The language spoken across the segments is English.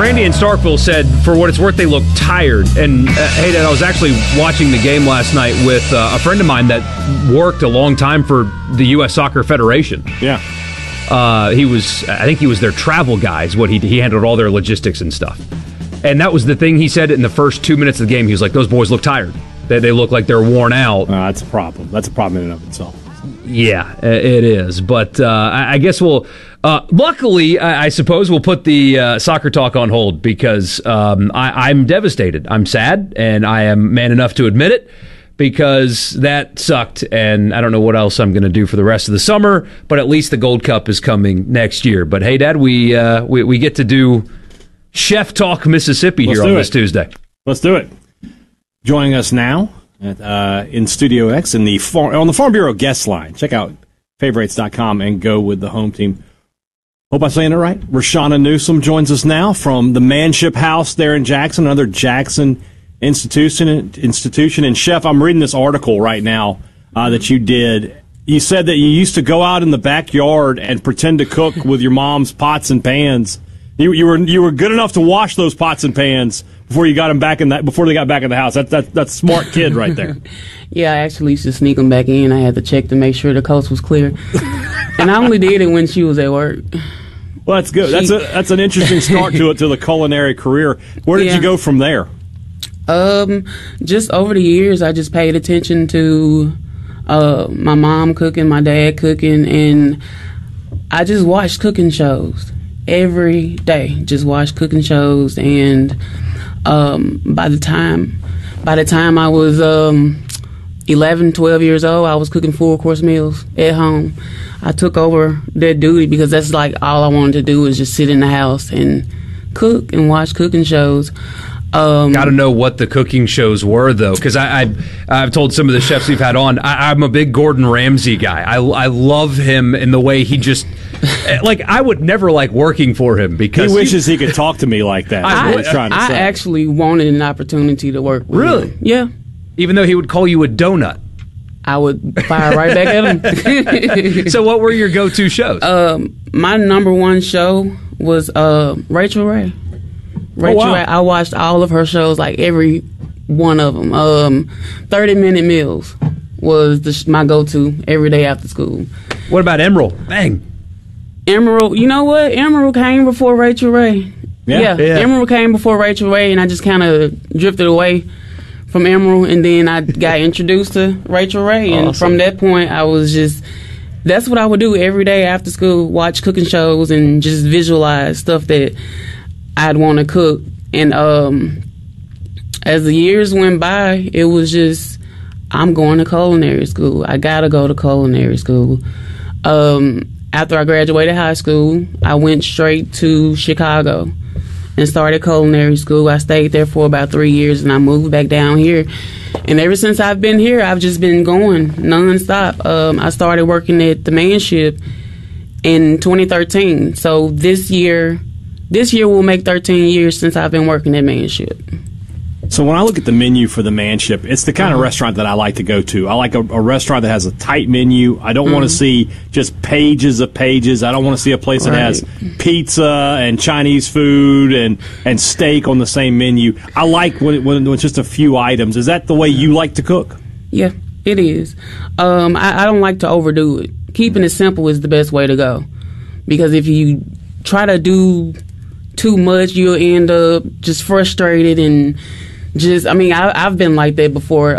Randy in Starkville said, for what it's worth, they look tired. And, hey, Dad, I was actually watching the game last night with a friend of mine that worked a long time for the U.S. Soccer Federation. Yeah. I think he was their travel guy, is what he handled all their logistics and stuff. And that was the thing he said in the first 2 minutes of the game. He was like, those boys look tired. They look like they're worn out. That's a problem. That's a problem in and of itself. Yeah, it is. But I guess we'll... luckily, I suppose we'll put the soccer talk on hold because I'm devastated. I'm sad, and I am man enough to admit it because that sucked, and I don't know what else I'm going to do for the rest of the summer, but at least the Gold Cup is coming next year. But hey, Dad, we get to do Chef Talk Mississippi here on this Tuesday. Let's do it. Joining us now in Studio X on the Farm Bureau guest line. Check out favorites.com and go with the home team. Hope I'm saying it right. Rashana Newsom joins us now from the Manship House there in Jackson, another Jackson institution. And Chef, I'm reading this article right now that you did. You said that you used to go out in the backyard and pretend to cook with your mom's pots and pans. You were good enough to wash those pots and pans before you got them back before they got back in the house. That's a smart kid right there. Yeah, I actually used to sneak them back in. I had to check to make sure the coast was clear, and I only did it when she was at work. Well, that's good. That's an interesting start to the culinary career. Where did you go from there? Just over the years, I just paid attention to my mom cooking, my dad cooking, and I just watched cooking shows every day. Just watched cooking shows, and by the time I was 11, 12 years old, I was cooking full-course meals at home. I took over that duty because that's like all I wanted to do was just sit in the house and cook and watch cooking shows. Got to know what the cooking shows were, though, because I've told some of the chefs we've had on, I'm a big Gordon Ramsay guy. I love him in the way he just... like, I would never like working for him because... He wishes he could talk to me like that. I actually wanted an opportunity to work with him. Yeah. Even though he would call you a donut. I would fire right back at him. So what were your go-to shows? My number one show was Rachel Ray. Ray. I watched all of her shows, like every one of them. 30-minute meals was my go-to every day after school. What about Emerald? Bang. Emerald, you know what? Emerald came before Rachel Ray. Yeah. Emerald came before Rachel Ray, and I just kind of drifted away from Emerald, and then I got introduced to Rachel Ray, and from that point, I was just... That's what I would do every day after school, watch cooking shows and just visualize stuff that I'd want to cook. And as the years went by, it was just, I'm going to culinary school. I got to go to culinary school. After I graduated high school, I went straight to Chicago and started culinary school. I stayed there for about 3 years, and I moved back down here. And ever since I've been here, I've just been going nonstop. I started working at the Manship in 2013. So this year will make 13 years since I've been working at Manship. So when I look at the menu for the Manship, it's the kind of restaurant that I like to go to. I like a restaurant that has a tight menu. I don't want to see just pages of pages. I don't want to see a place that has pizza and Chinese food and steak on the same menu. I like when it's just a few items. Is that the way you like to cook? Yeah, it is. I don't like to overdo it. Keeping it simple is the best way to go. Because if you try to do too much, you'll end up just frustrated and... I've been like that before.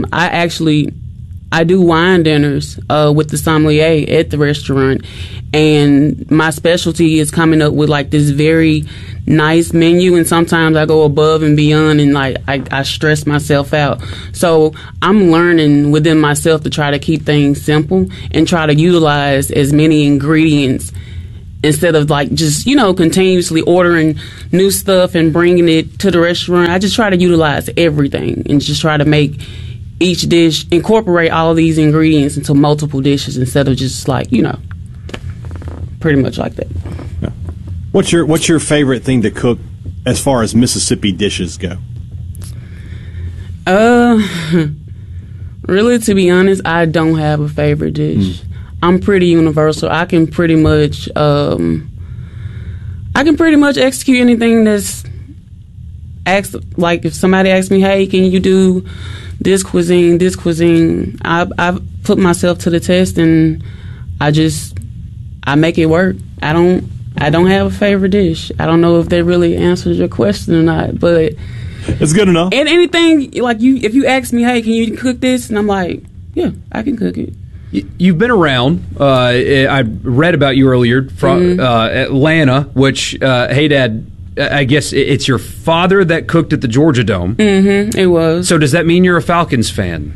I do wine dinners with the sommelier at the restaurant, and my specialty is coming up with like this very nice menu, and sometimes I go above and beyond, and like I stress myself out. So I'm learning within myself to try to keep things simple and try to utilize as many ingredients instead of like just, continuously ordering new stuff and bringing it to the restaurant. I just try to utilize everything and just try to make each dish, incorporate all these ingredients into multiple dishes instead of just like, pretty much like that. Yeah. What's your favorite thing to cook as far as Mississippi dishes go? Really, to be honest, I don't have a favorite dish. I'm pretty universal. I can pretty much, I can pretty much execute anything that's asked. Like if somebody asks me, "Hey, can you do this cuisine?" I put myself to the test, and I make it work. I don't have a favorite dish. I don't know if that really answers your question or not, but it's good enough. And anything like if you ask me, "Hey, can you cook this?" and I'm like, "Yeah, I can cook it." You've been around. I read about you earlier from Atlanta, which, hey, Dad, I guess it's your father that cooked at the Georgia Dome. Mm-hmm, it was. So does that mean you're a Falcons fan?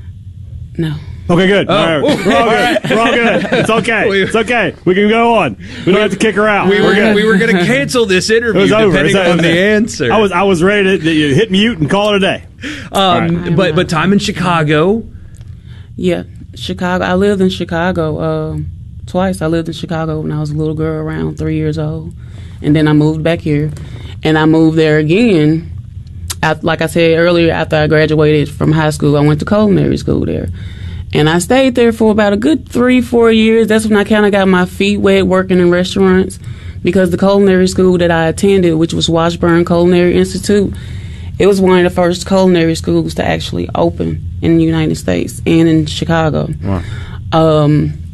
No. Okay, good. Oh. All right. We're all good. We're all good. It's okay. It's okay. We can go on. We don't have to kick her out. We were going to cancel this interview depending on the answer. I was ready to hit mute and call it a day. Right. But time in Chicago. Yeah. Chicago. I lived in Chicago twice. I lived in Chicago when I was a little girl, around 3 years old, and then I moved back here, and I moved there again. Like I said earlier, after I graduated from high school, I went to culinary school there, and I stayed there for about a good 3-4 years. That's when I kind of got my feet wet working in restaurants, because the culinary school that I attended, which was Washburn Culinary Institute, it was one of the first culinary schools to actually open in the United States and in Chicago. Wow.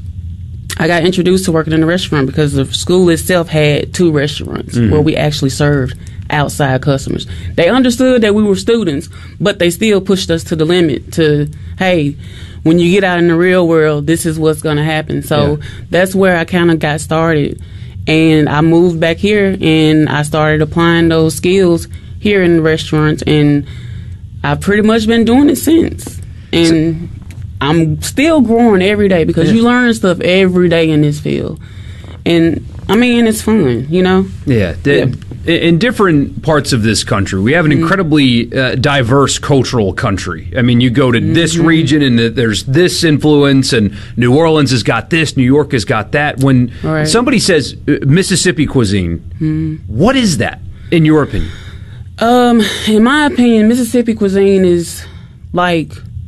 I got introduced to working in a restaurant because the school itself had 2 restaurants where we actually served outside customers. They understood that we were students, but they still pushed us to the limit to, hey, when you get out in the real world, this is what's going to happen. So that's where I kind of got started. And I moved back here, and I started applying those skills here in the restaurants, and I've pretty much been doing it since. And I'm still growing every day, because you learn stuff every day in this field. And, I mean, it's fun, you know? Yeah. In different parts of this country, we have an incredibly diverse cultural country. I mean, you go to this region, and there's this influence, and New Orleans has got this, New York has got that. When somebody says Mississippi cuisine, what is that, in your opinion? In my opinion, Mississippi cuisine is like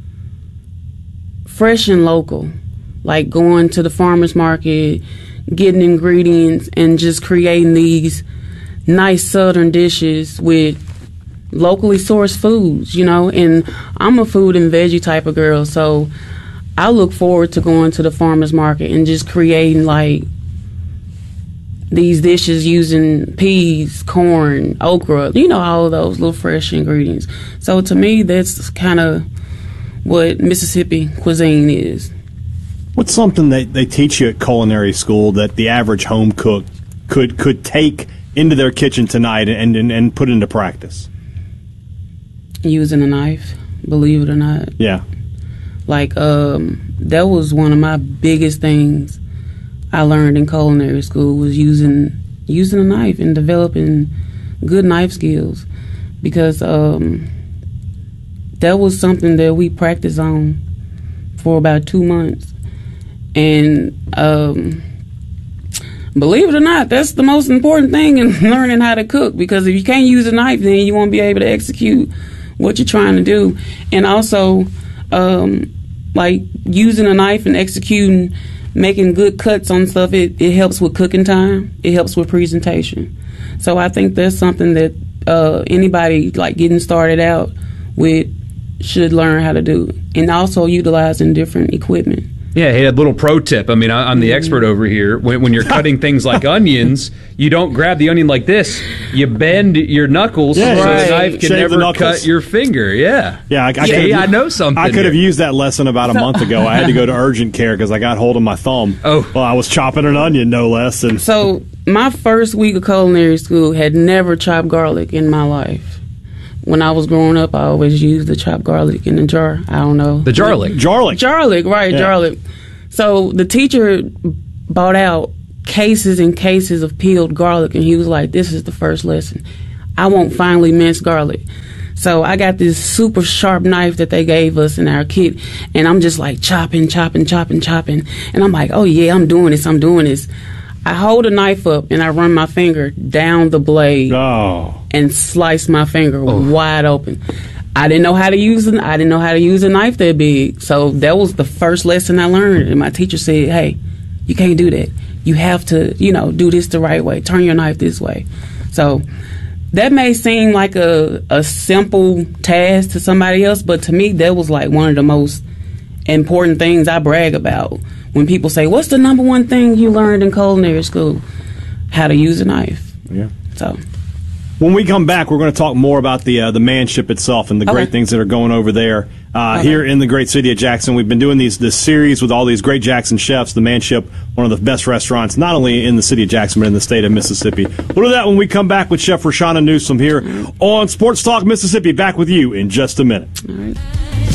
fresh and local, like going to the farmer's market, getting ingredients, and just creating these nice southern dishes with locally sourced foods, you know. And I'm a food and veggie type of girl, so I look forward to going to the farmer's market and just creating like these dishes using peas, corn, okra, you know, all of those little fresh ingredients. So to me, that's kind of what Mississippi cuisine is. What's something that they teach you at culinary school that the average home cook could take into their kitchen tonight and put into practice? Using a knife, believe it or not. Yeah. Like, that was one of my biggest things I learned in culinary school, was using a knife and developing good knife skills, because that was something that we practiced on for about 2 months. And believe it or not, that's the most important thing in learning how to cook, because if you can't use a knife, then you won't be able to execute what you're trying to do. And also, like using a knife and executing, making good cuts on stuff, it helps with cooking time. It helps with presentation. So I think that's something that anybody like getting started out with should learn how to do, and also utilizing different equipment. Yeah, hey, a little pro tip. I mean, I'm the expert over here. When you're cutting things like onions, you don't grab the onion like this. You bend your knuckles so the knife can never cut your finger. Yeah. Yeah, I know something. I could have used that lesson about a month ago. I had to go to urgent care because I got hold of my thumb. Oh. Well, I was chopping an onion, no less. And so my first week of culinary school had never chopped garlic in my life. When I was growing up, I always used the chopped garlic in the jar. I don't know. The jarlic. Jarlic. So the teacher bought out cases and cases of peeled garlic, and he was like, this is the first lesson. I want finely minced garlic. So I got this super sharp knife that they gave us in our kit, and I'm just like chopping. And I'm like, oh yeah, I'm doing this. I hold a knife up and I run my finger down the blade and slice my finger wide open. I didn't know how to use a knife that big. So that was the first lesson I learned. And my teacher said, hey, you can't do that. you have to, do this the right way, turn your knife this way. So that may seem like a simple task to somebody else, but to me, that was like one of the most important things I brag about. When people say, what's the number one thing you learned in culinary school? How to use a knife. Yeah. So when we come back, we're going to talk more about the manship itself and the great things that are going over there here in the great city of Jackson. We've been doing this series with all these great Jackson chefs. The Manship, one of the best restaurants, not only in the city of Jackson, but in the state of Mississippi. We'll do that when we come back with Chef Rashana Newsom here on Sports Talk Mississippi. Back with you in just a minute. All right.